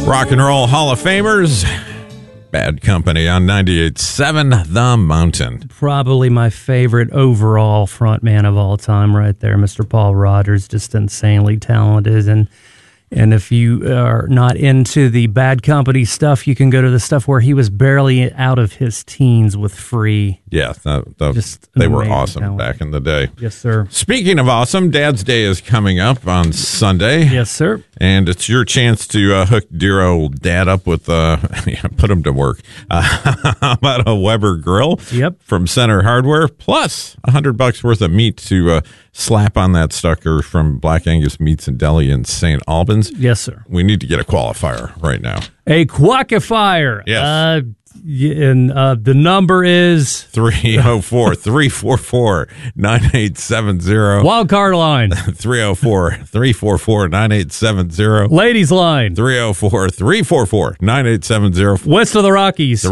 Rock and Roll Hall of Famers. Bad Company on 98.7 The Mountain. Probably my favorite overall frontman of all time right there, Mr. Paul Rodgers. Just insanely talented. And if you are not into the Bad Company stuff, you can go to the stuff where he was barely out of his teens with Free. Yeah, they were awesome talent back in the day. Yes, sir. Speaking of awesome, Dad's Day is coming up on Sunday. Yes, sir. And it's your chance to hook dear old Dad up with, put him to work. How about a Weber grill? Yep. From Center Hardware, plus $100 worth of meat to slap on that sucker from Black Angus Meats and Deli in St. Albans. Yes, sir. We need to get a qualifier right now. A quackifier. Yes. And the number is 304-344-9870. Wild card line 304-344-9870. Ladies line 304-344-9870. West of the Rockies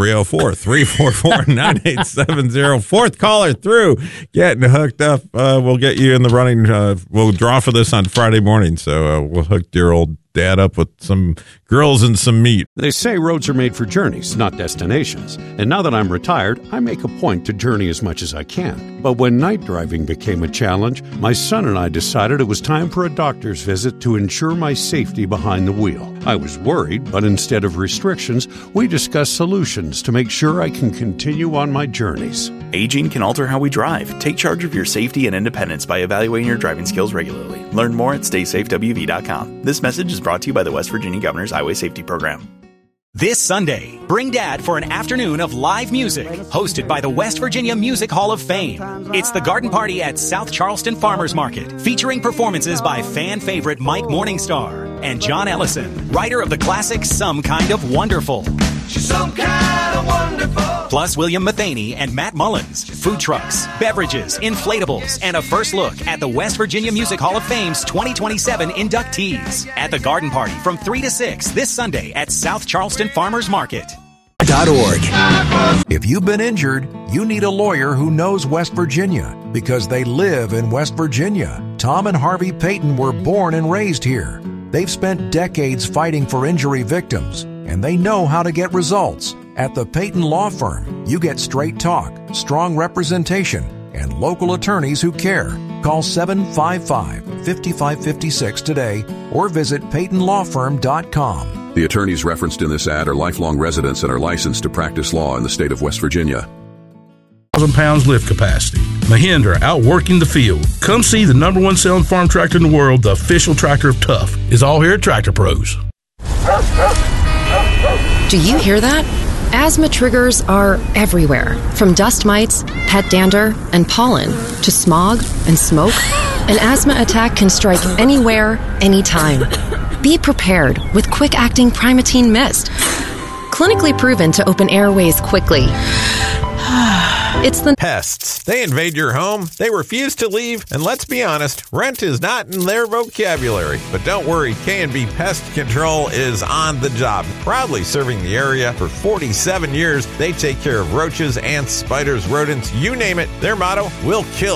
304-344-9870. Fourth caller through, getting hooked up. We'll get you in the running. We'll draw for this on Friday morning, so we'll hook dear old Dad up with some grills and some meat. They say roads are made for journeys, not destinations. And now that I'm retired, I make a point to journey as much as I can. But when night driving became a challenge, my son and I decided it was time for a doctor's visit to ensure my safety behind the wheel. I was worried, but instead of restrictions, we discussed solutions to make sure I can continue on my journeys. Aging can alter how we drive. Take charge of your safety and independence by evaluating your driving skills regularly. Learn more at StaySafeWV.com. This message is brought to you by the West Virginia Governor's Highway Safety Program. This Sunday, bring Dad for an afternoon of live music, hosted by the West Virginia Music Hall of Fame. It's the Garden Party at South Charleston Farmers Market, featuring performances by fan favorite Mike Morningstar and John Ellison, writer of the classic Some Kind of Wonderful. She's some kind of wonderful. Plus William Mathaney and Matt Mullins, food trucks, beverages, inflatables, and a first look at the West Virginia Music Hall of Fame's 2027 inductees at the Garden Party from 3 to 6 this Sunday at South Charleston Farmers Market. .org. If you've been injured, you need a lawyer who knows West Virginia because they live in West Virginia. Tom and Harvey Payton were born and raised here. They've spent decades fighting for injury victims, and they know how to get results. At the Payton Law Firm, you get straight talk, strong representation, and local attorneys who care. Call 755-5556 today or visit PaytonLawFirm.com. The attorneys referenced in this ad are lifelong residents and are licensed to practice law in the state of West Virginia. 1,000 pounds lift capacity. Mahindra outworking the field. Come see the number one selling farm tractor in the world, the official tractor of Tough, is all here at Tractor Pros. Do you hear that? Asthma triggers are everywhere, from dust mites, pet dander, and pollen, to smog and smoke. An asthma attack can strike anywhere, anytime. Be prepared with quick-acting Primatene Mist. Clinically proven to open airways quickly. It's the pests. They invade your home, they refuse to leave, and let's be honest, rent is not in their vocabulary. But don't worry, K&B Pest Control is on the job. Proudly serving the area for 47 years, they take care of roaches, ants, spiders, rodents, you name it. Their motto, we'll kill